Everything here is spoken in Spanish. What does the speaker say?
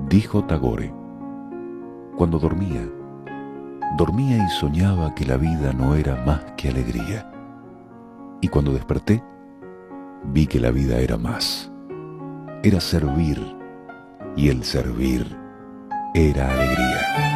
Dijo Tagore: cuando dormía y soñaba que la vida no era más que alegría. Y cuando desperté, vi que la vida era más. Era servir, y el servir era alegría.